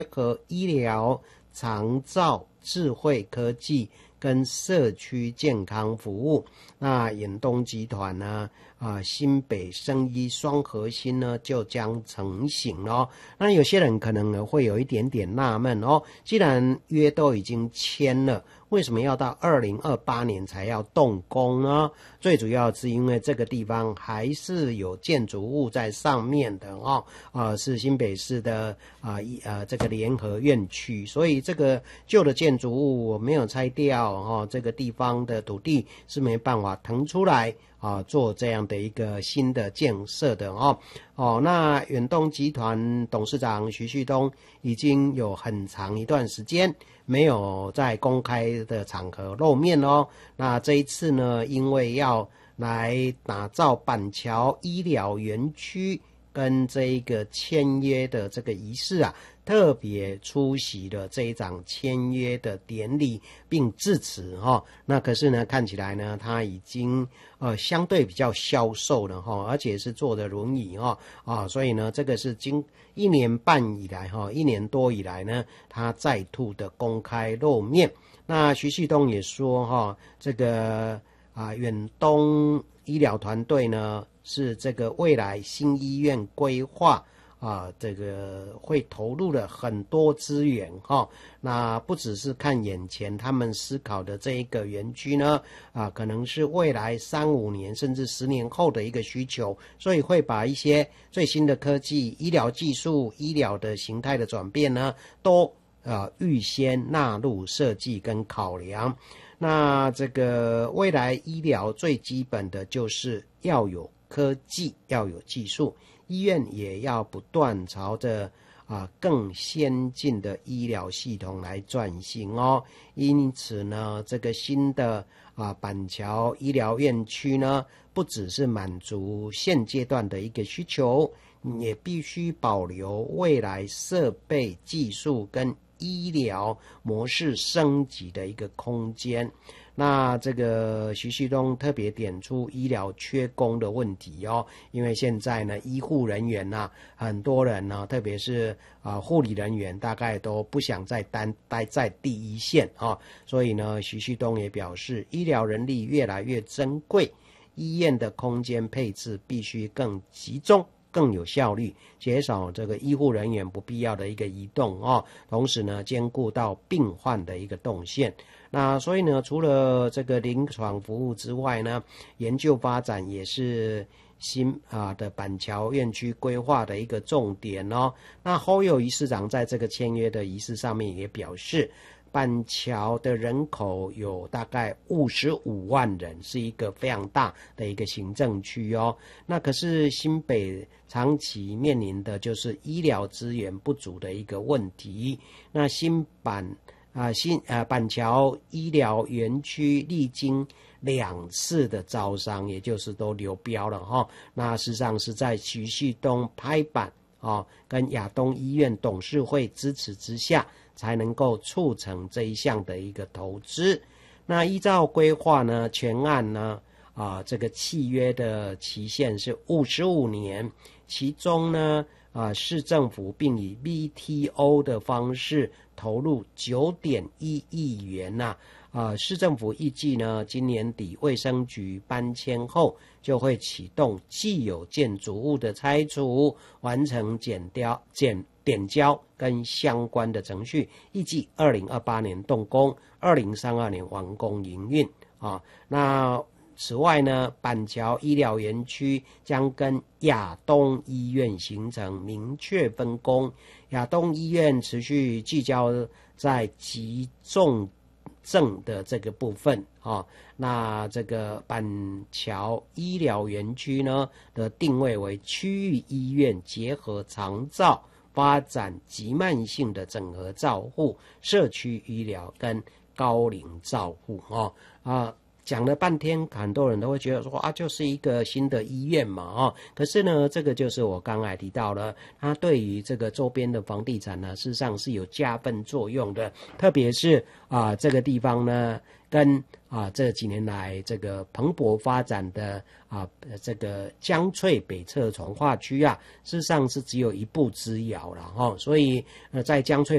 和医疗、长照、智慧科技跟社区健康服务。那远东集团呢，新北生医双核心呢就将成型哦。那有些人可能呢会有一点点纳闷哦，既然约都已经签了，为什么要到2028年才要动工呢？最主要是因为这个地方还是有建筑物在上面的哦，是新北市的这个联合院区，所以这个旧的建筑物我没有拆掉哦，这个地方的土地是没办法腾出来做这样的一个新的建设的哦。那远东集团董事长徐旭东已经有很长一段时间没有在公开的场合露面哦。那这一次呢，因为要来打造板桥医疗园区跟这一个签约的这个仪式特别出席了这一场签约的典礼并致辞那可是呢，看起来呢，他已经相对比较消瘦了而且是坐着轮椅所以呢，这个是经1年半以来1年多以来呢，他再度的公开露面。那徐旭东也说这个远东医疗团队呢，是这个未来新医院规划这个会投入了很多资源那不只是看眼前他们思考的这一个园区呢可能是未来3-5年甚至10年后的一个需求，所以会把一些最新的科技、医疗技术、医疗的形态的转变呢，都预先纳入设计跟考量。那这个未来医疗最基本的就是要有科技，要有技术，医院也要不断朝着更先进的医疗系统来转型哦。因此呢，这个新的板桥医疗院区呢，不只是满足现阶段的一个需求，也必须保留未来设备技术跟医疗模式升级的一个空间。那这个徐旭东特别点出医疗缺工的问题因为现在呢，医护人员很多人呢，特别是护理人员，大概都不想再待在第一线所以呢，徐旭东也表示，医疗人力越来越珍贵，医院的空间配置必须更集中、更有效率，减少这个医护人员不必要的一个移动同时呢，兼顾到病患的一个动线。那所以呢，除了这个临床服务之外呢，研究发展也是新的板桥院区规划的一个重点那侯友宜市长在这个签约的仪式上面也表示，板桥的人口有大概55万人，是一个非常大的一个行政区那可是新北长期面临的就是医疗资源不足的一个问题。那板桥医疗园区历经2次的招商，也就是都流标了那事实上是在徐旭东拍板跟亚东医院董事会支持之下，才能够促成这一项的一个投资。那依照规划呢，全案呢这个契约的期限是55年，其中呢市政府并以 BTO 的方式投入 9.1 亿元市政府预计呢，今年底卫生局搬迁后，就会启动既有建筑物的拆除，完成点交跟相关的程序，预计2028年动工，2032年完工营运那此外呢，板桥医疗园区将跟亚东医院形成明确分工，亚东医院持续聚焦在急重症的这个部分那这个板桥医疗园区呢的定位为区域医院结合长照，发展急慢性的整合照护、社区医疗跟高龄照护讲了半天，很多人都会觉得说啊，就是一个新的医院嘛，可是呢，这个就是我刚才提到了，它对于这个周边的房地产呢，事实上是有加分作用的，特别是这个地方呢，跟这几年来这个蓬勃发展的这个江翠北侧从化区事实上是只有一步之遥了所以在江翠